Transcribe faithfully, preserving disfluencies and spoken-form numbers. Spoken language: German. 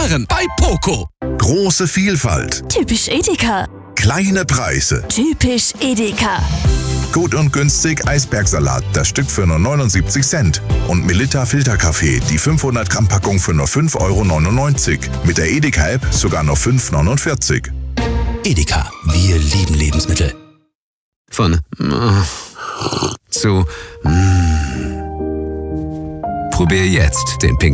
Jahren bei Poco. Große Vielfalt, Typisch Edeka. kleine Preise. Typisch Edeka. Gut und günstig Eisbergsalat, das Stück für nur neunundsiebzig Cent. Und Melitta Filterkaffee, die fünfhundert Gramm Packung für nur fünf Euro neunundneunzig. Mit der Edeka-App sogar nur fünf Euro neunundvierzig. Edeka, wir lieben Lebensmittel. Von äh, zu äh. Probier jetzt den Pink